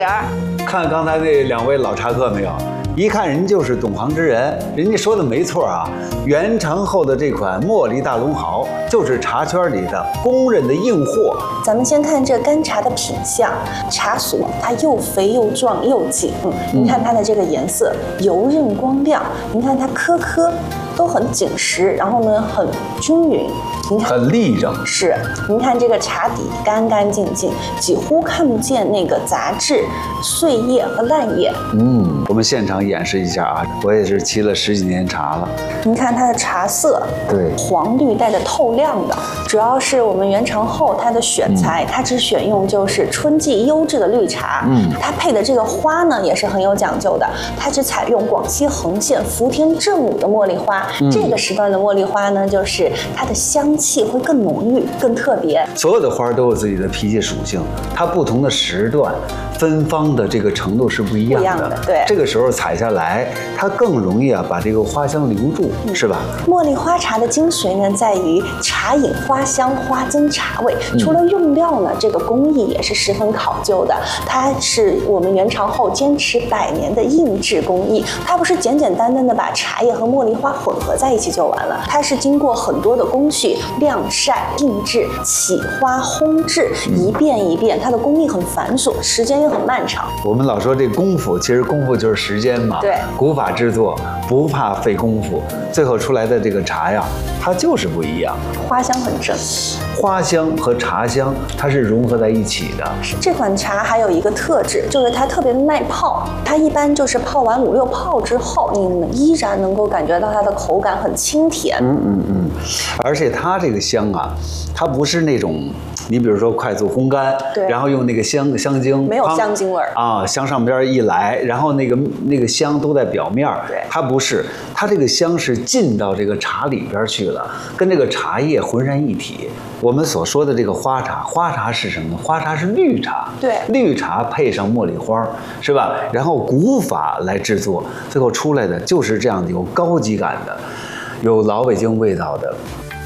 看刚才那2位老茶客没有？一看人就是懂行之人，人家说的没错啊。元长后的这款茉莉大龙毫就是茶圈里的公认的硬货。 咱们先看这干茶的品相，茶锁它又肥又壮又紧，您看它的这个颜色油润光亮，您看它颗颗都很紧实，然后呢很均匀。您看很立正， 是，您看这个茶底干干净净，几乎看不见那个杂质、碎叶和烂叶。 我们现场演示一下啊，我也是沏了10几年茶了。 您看它的茶色， 对， 黄绿带着透亮的，主要是我们元长后它的选材，它只选用就是春季优质的绿茶。它配的这个花呢也是很有讲究的，它只采用广西横县福田正午的茉莉花。这个时段的茉莉花呢，就是它的香气会更浓郁、更特别。 所有的花都有自己的脾气属性，它不同的时段芬芳的这个程度是不一样的。 对， 这个时候采下来，它更容易把这个花香留住，是吧？ 茉莉花茶的精髓呢，在于茶引花香，花增茶味。除了用料呢，这个工艺也是十分考究的。它是我们元长后坚持100年的印制工艺，它不是简简单单的把茶叶和茉莉花混合在一起就完了，它是经过很多的工序，晾晒、印制、起花、烘制，一遍一遍，它的工艺很繁琐，时间也很漫长。 我们老说这功夫，其实功夫就是时间嘛。 对， 古法制作不怕费功夫，最后出来的这个茶呀，它就是不一样。 花香很正， 花香和茶香它是融合在一起的。 这款茶还有一个特质，就是它特别耐泡。它一般就是泡完5、6泡之后，你依然能够感觉到它的口感很清甜。 而且它这个香啊，它不是那种，你比如说快速烘干，然后用那个香精， 没有香精味儿啊，向上边一来，然后那个香都在表面， 对， 它不是，它这个香是进到这个茶里边去了，跟这个茶叶浑然一体。我们所说的这个花茶，花茶是什么呢？花茶是绿茶， 对， 绿茶配上茉莉花，是吧？然后古法来制作，最后出来的就是这样的有高级感的，有老北京味道的。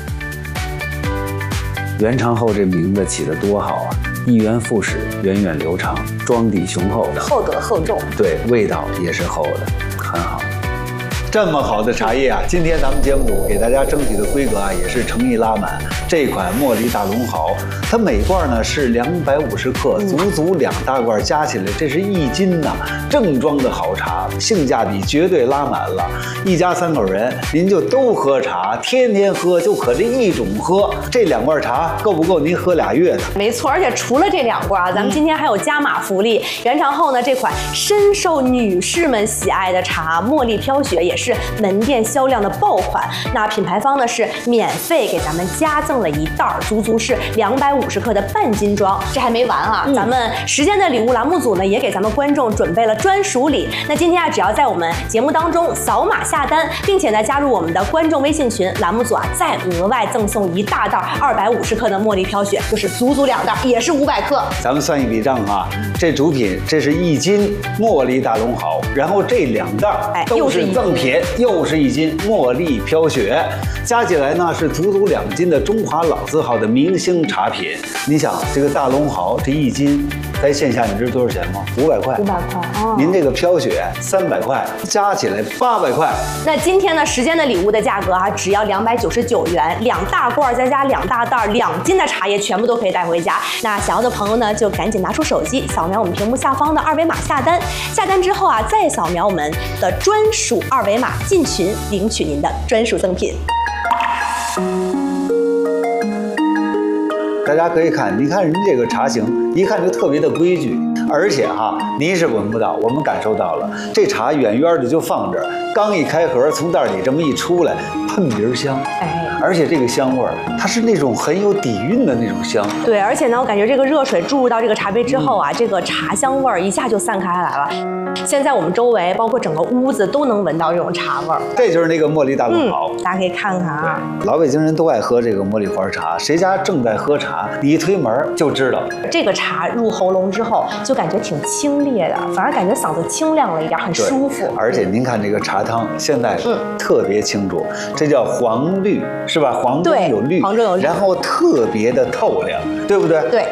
元长后这名字起得多好啊！一元复始，源远流长，庄底雄厚的， 厚德厚重， 对，味道也是厚的，很好。这么好的茶叶啊，今天咱们节目组给大家争取的规格啊，也是诚意拉满。这款茉莉大龙毫，它每罐呢是250克，足足2大罐加起来，这是1斤呐，正装的好茶，性价比绝对拉满了。一家3口人，您就都喝茶，天天喝，就可这一种喝。这2罐茶够不够您喝2月的？ 没错，而且除了这2罐啊，咱们今天还有加码福利。元长后呢，这款深受女士们喜爱的茶茉莉飘雪也是门店销量的爆款。那品牌方呢是免费给咱们加赠了1袋，足足是250克的半斤装。这还没完啊，咱们时间的礼物栏目组呢也给咱们观众准备了专属礼。那今天啊，只要在我们节目当中扫码下单，并且呢加入我们的观众微信群，栏目组啊再额外赠送1大袋250克的茉莉飘雪，就是足足2袋，也是500克。 咱们算一笔账啊，这主品这是1斤茉莉大龙毫，然后这2袋都是赠品，又是1斤茉莉飘雪，加起来呢是足足2斤的中华老字号的明星茶品。你想这个大龙毫这1斤，在线下你知道多少钱吗？500块。 500块哦。 您这个飘雪300块，加起来800块。 那今天呢，时间的礼物的价格啊，只要299元，2大罐再加2大袋，2斤的茶叶全部都可以带回家。那想要的朋友呢，就赶紧拿出手机，扫描我们屏幕下方的2维码下单。下单之后啊，再扫描我们的专属2维码进群，领取您的专属赠品。 大家可以看，你看人这个茶型，一看就特别的规矩，而且哈，您是闻不到，我们感受到了，这茶远远的就放这儿，刚一开盒，从袋里这么一出来，喷鼻香，而且这个香味儿，它是那种很有底蕴的那种香。 对，而且呢，我感觉这个热水注入到这个茶杯之后啊，这个茶香味儿一下就散开来了。现在我们周围，包括整个屋子都能闻到这种茶味儿。 这就是那个茉莉大龙毫， 大家可以看看啊。 老北京人都爱喝这个茉莉花茶，谁家正在喝茶，你一推门就知道。 这个茶入喉咙之后，就感觉挺清冽的，反而感觉嗓子清亮了一点，很舒服。 而且您看这个茶汤，现在特别清楚，这叫黄绿，是吧？黄中有绿， 黄中有绿， 然后特别的透亮，对不对？ 对。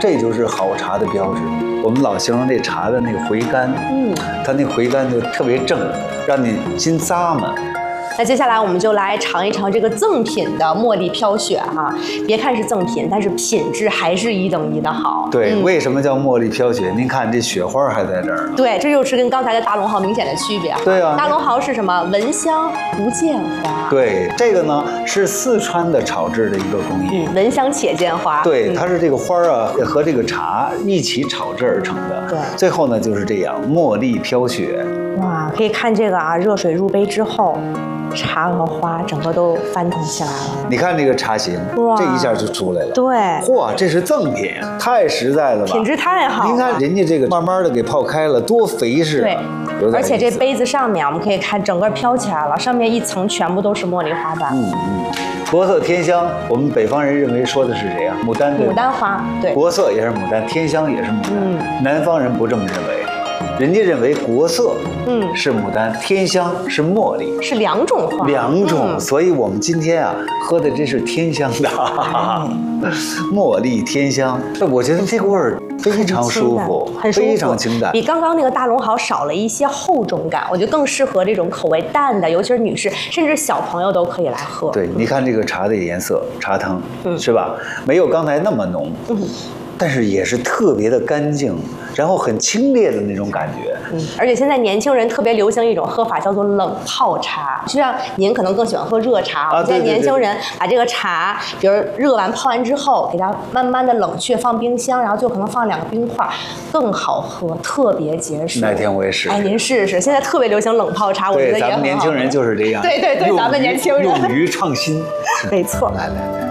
这就是好茶的标志。我们老形容这茶的那个回甘，它那回甘就特别正，让你心咂嘛。 那接下来我们就来尝一尝这个赠品的茉莉飘雪哈。别看是赠品，但是品质还是一等一的好。 对，为什么叫茉莉飘雪？您看这雪花还在这儿。 对，这就是跟刚才的大龙毫明显的区别。 对啊， 大龙毫是什么？闻香不见花。 对，这个呢是四川的炒制的一个工艺。 闻香且见花。 对，它是这个花啊和这个茶一起炒制而成的。 对， 最后呢就是这样，茉莉飘雪。 哇，可以看这个啊，热水入杯之后。茶和花整个都翻腾起来了， 你看这个茶型，这一下就出来了。 对， 嚯，这是赠品，太实在了吧？ 品质太好了。 您看人家这个慢慢的给泡开了，多肥实啊！ 对，而且这杯子上面我们可以看整个飘起来了，上面一层全部都是茉莉花瓣。 国色天香，我们北方人认为说的是谁啊？牡丹对。 牡丹花，对。 国色也是牡丹，天香也是牡丹。南方人不这么认为。人家认为国色，是牡丹，天香是茉莉， 是两种花， 两种。所以我们今天啊喝的这是天香的，茉莉天香。我觉得这个味儿非常舒服， 很舒服， 非常清淡， 比刚刚那个大龙毫少了一些厚重感。我觉得更适合这种口味淡的，尤其是女士，甚至小朋友都可以来喝。 对，你看这个茶的颜色，茶汤，是吧？没有刚才那么浓。但是也是特别的干净，然后很清冽的那种感觉。 而且现在年轻人特别流行一种喝法，叫做冷泡茶。就像您可能更喜欢喝热茶，现在年轻人把这个茶，比如热完泡完之后，给它慢慢的冷却，放冰箱，然后就可能放2个冰块，更好喝，特别解暑。 哪天我也试试。 哎，您试试，现在特别流行冷泡茶，我觉得也很好。 咱们年轻人就是这样。 对对对，咱们年轻人勇于创新。 没错。 来。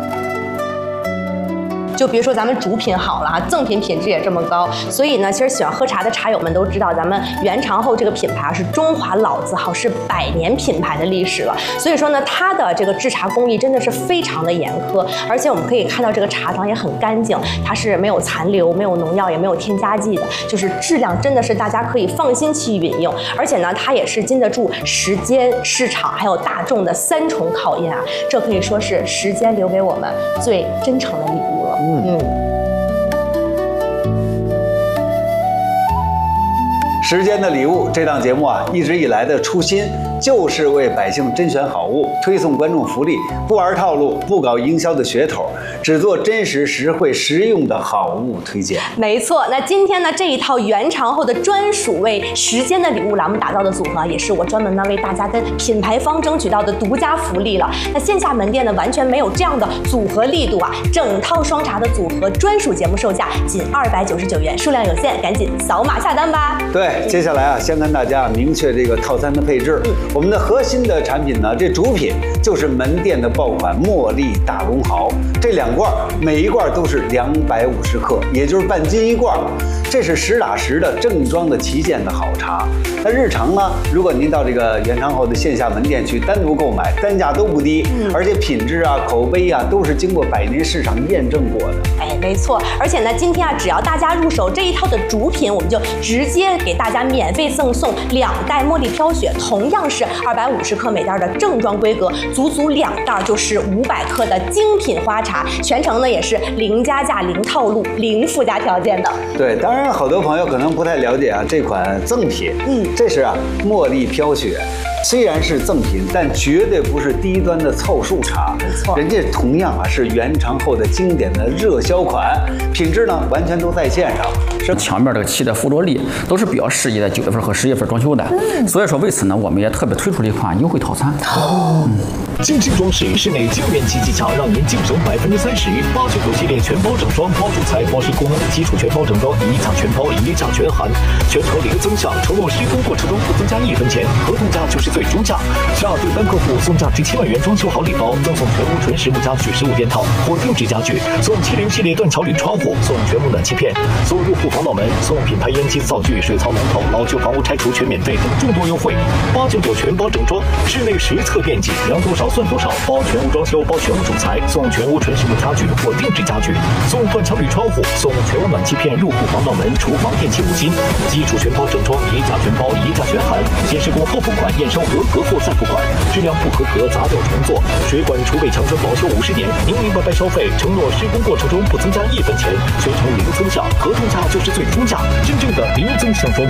就比如说咱们主品好了啊，赠品品质也这么高，所以呢，其实喜欢喝茶的茶友们都知道，咱们元长后这个品牌是中华老字号，是100年品牌的历史了。所以说呢，它的这个制茶工艺真的是非常的严苛，而且我们可以看到这个茶汤也很干净，它是没有残留、没有农药、也没有添加剂的，就是质量真的是大家可以放心去饮用。而且呢，它也是经得住时间、市场还有大众的3重考验啊，这可以说是时间留给我们最真诚的礼物了。 时间的礼物这档节目啊，一直以来的初心就是为百姓甄选好物，推送观众福利，不玩套路，不搞营销的噱头，只做真实、实惠、实用的好物推荐。 没错，那今天呢这一套元长后的专属为时间的礼物栏目打造的组合，也是我专门呢为大家跟品牌方争取到的独家福利了。那线下门店呢完全没有这样的组合力度啊！整套双茶的组合专属节目售价仅299元，数量有限，赶紧扫码下单吧。 对，接下来啊，先跟大家明确这个套餐的配置。我们的核心的产品呢，这主品就是门店的爆款茉莉大龙毫，这2罐，每一罐都是250克，也就是半斤1罐。这是实打实的正装的旗舰的好茶。那日常呢，如果您到这个元长后的线下门店去单独购买，单价都不低，而且品质啊、口碑啊都是经过100年市场验证过的。 哎，没错。而且呢，今天啊，只要大家入手这一套的主品，我们就直接给大家免费赠送2袋茉莉飘雪，同样是250克每袋的正装规格，足足2袋就是500克的精品花茶，全程呢也是零加价、零套路、零附加条件的。 对，当然好多朋友可能不太了解啊，这款赠品，这是啊茉莉飘雪。虽然是赠品，但绝对不是低端的凑数茶。 没错， 人家同样啊是元长后的经典的热销款，品质呢完全都在线上。 是墙面这个漆的附着力都是比较适宜在9月份和10月份装修的。所以说为此呢，我们也特别推出了一款优惠套餐。 精致装饰室内精元气技巧，让您净省30%。899系列全包整装，包主材、包施工，基础全包整装，一价全包，一价全含，全程零增项，承诺施工过程中不增加1分钱，合同价就是最终价。下订单客户送价值7万元装修好礼包，赠送全屋纯实木家具15件套或定制家具，送70系列断桥铝窗户，送全屋暖气片，送入户防盗门，送品牌烟机灶具、水槽龙头，老旧房屋拆除全免费等众多优惠。899全包整装，室内实测面积，量多少算多少，包全屋装修，包全屋主材，送全屋纯实木家具或定制家具，送断桥铝窗户，送全屋暖气片、入户防盗门、厨房电器5金，基础全包整装，一价全包，一价全含，先施工后付款，验收证合格或再付款，质量不合格砸掉重做。水管储备强权保修50年，明明白白消费，承诺施工过程中不增加1分钱，宣称零增项，合同价就是最终价，真正的零增项专家。